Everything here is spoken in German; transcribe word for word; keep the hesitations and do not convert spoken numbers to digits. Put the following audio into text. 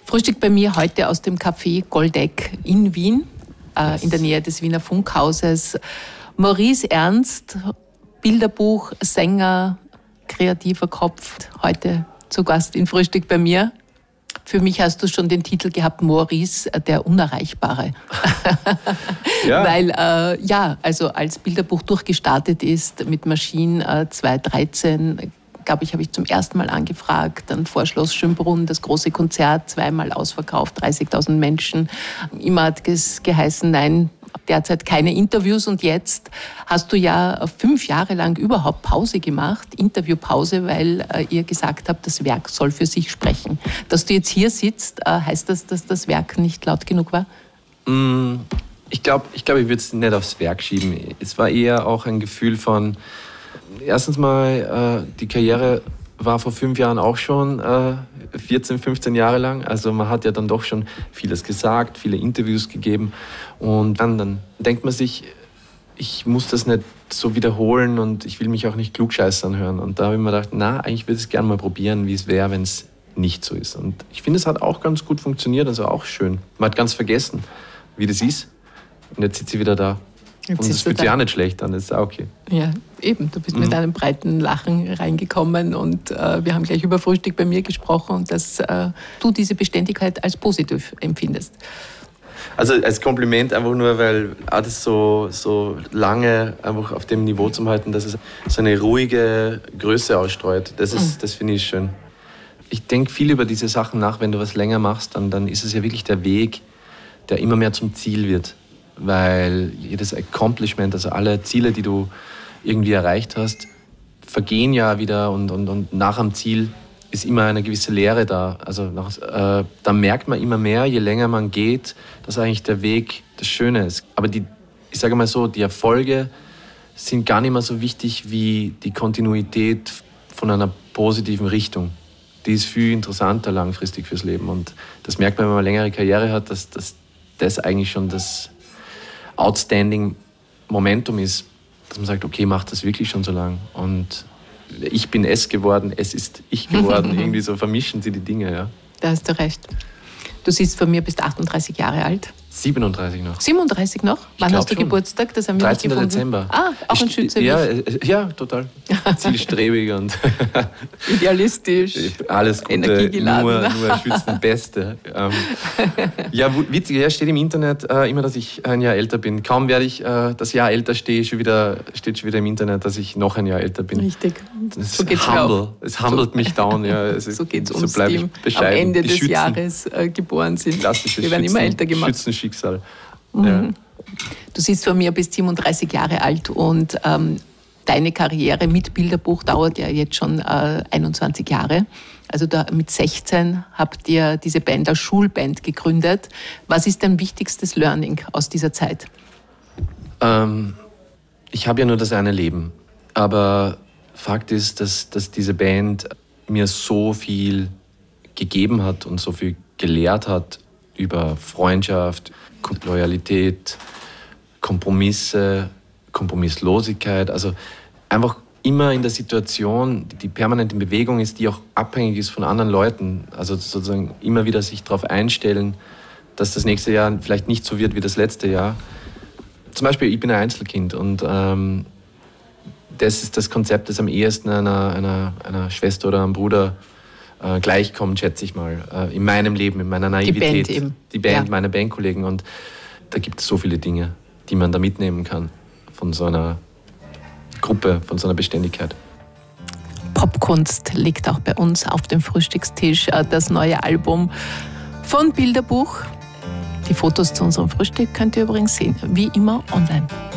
Frühstück bei mir heute aus dem Café Goldeck in Wien, äh, in der Nähe des Wiener Funkhauses. Maurice Ernst, Bilderbuch, Sänger, kreativer Kopf, heute zu Gast in Frühstück bei mir. Für mich hast du schon den Titel gehabt, Maurice, der Unerreichbare. Ja. Weil, äh, ja, also als Bilderbuch durchgestartet ist mit Maschinen äh, zweitausenddreizehn, glaube ich, habe ich zum ersten Mal angefragt, dann vor Schloss Schönbrunn, das große Konzert, zweimal ausverkauft, dreißigtausend Menschen. Immer hat es geheißen, nein, derzeit keine Interviews. Und jetzt hast du ja fünf Jahre lang überhaupt Pause gemacht, Interviewpause, weil äh, ihr gesagt habt, das Werk soll für sich sprechen. Dass du jetzt hier sitzt, äh, heißt das, dass das Werk nicht laut genug war? Mm, ich glaube, ich, glaub, ich würde es nicht aufs Werk schieben. Es war eher auch ein Gefühl von, erstens mal, äh, die Karriere war vor fünf Jahren auch schon äh, vierzehn, fünfzehn Jahre lang. Also man hat ja dann doch schon vieles gesagt, viele Interviews gegeben. Und dann, dann denkt man sich, ich muss das nicht so wiederholen und ich will mich auch nicht klugscheißern hören. Und da habe ich mir gedacht, na, eigentlich würde ich es gerne mal probieren, wie es wäre, wenn es nicht so ist. Und ich finde, es hat auch ganz gut funktioniert, also auch schön. Man hat ganz vergessen, wie das ist. Und jetzt sitzt sie wieder da. Jetzt und es fühlt sich auch nicht schlecht an, das ist auch okay. Ja, eben. Du bist mhm. mit einem breiten Lachen reingekommen und äh, wir haben gleich über Frühstück bei mir gesprochen und dass äh, du diese Beständigkeit als positiv empfindest. Also als Kompliment einfach nur, weil auch das so, so lange einfach auf dem Niveau zu halten, dass es so eine ruhige Größe ausstreut, das, ist, mhm. das finde ich schön. Ich denke viel über diese Sachen nach, wenn du was länger machst, dann, dann ist es ja wirklich der Weg, der immer mehr zum Ziel wird. Weil jedes Accomplishment, also alle Ziele, die du irgendwie erreicht hast, vergehen ja wieder und, und, und nach am Ziel ist immer eine gewisse Leere da. Also nach, äh, da merkt man immer mehr, je länger man geht, dass eigentlich der Weg das Schöne ist. Aber die, ich sage mal so, die Erfolge sind gar nicht mehr so wichtig wie die Kontinuität von einer positiven Richtung. Die ist viel interessanter langfristig fürs Leben. Und das merkt man, wenn man eine längere Karriere hat, dass, dass das eigentlich schon das outstanding Momentum ist, dass man sagt, okay, macht das wirklich schon so lang. Und ich bin es geworden, es ist ich geworden. Irgendwie so vermischen sie die Dinge, ja. Da hast du recht. Du siehst von mir, bist achtunddreißig Jahre alt. siebenunddreißig noch. siebenunddreißig noch? Wann hast du schon. Geburtstag? Das haben wir nicht gefunden. dreizehnten Dezember. Ah, auch ein Schütze. Ja, ja, total. Zielstrebig und idealistisch. Alles Gute, energiegeladen. Nur, nur Schützenbeste. ähm, ja, witzig, ja, steht im Internet äh, immer, dass ich ein Jahr älter bin. Kaum werde ich äh, das Jahr älter, stehe schon wieder, steht schon wieder im Internet, dass ich noch ein Jahr älter bin. Richtig. Das so geht's humble. Es humbelt so, mich down. Ja. Es so geht es uns, so die am Ende des Schützen. Jahres äh, geboren sind. Klassisches Wir werden Schützen, immer älter gemacht. Schützenschicksal. Mhm. Ja. Du siehst von mir, bist siebenunddreißig Jahre alt und ähm, deine Karriere mit Bilderbuch dauert ja jetzt schon äh, einundzwanzig Jahre. Also da, mit sechzehn habt ihr diese Band als Schulband gegründet. Was ist dein wichtigstes Learning aus dieser Zeit? Ähm, ich habe ja nur das eine Leben. Aber Fakt ist, dass, dass diese Band mir so viel gegeben hat und so viel gelehrt hat über Freundschaft, Loyalität, Kompromisse, Kompromisslosigkeit. Also einfach immer in der Situation, die permanent in Bewegung ist, die auch abhängig ist von anderen Leuten. Also sozusagen immer wieder sich darauf einstellen, dass das nächste Jahr vielleicht nicht so wird wie das letzte Jahr. Zum Beispiel, ich bin ein Einzelkind und ähm, das ist das Konzept, das am ehesten einer, einer, einer Schwester oder einem Bruder äh, gleichkommt, schätze ich mal. Äh, in meinem Leben, in meiner Naivität. Die Band eben. Die Band, ja. meine Bandkollegen. Und da gibt es so viele Dinge, die man da mitnehmen kann von so einer Gruppe, von so einer Beständigkeit. Popkunst liegt auch bei uns auf dem Frühstückstisch. Das neue Album von Bilderbuch. Die Fotos zu unserem Frühstück könnt ihr übrigens sehen, wie immer online.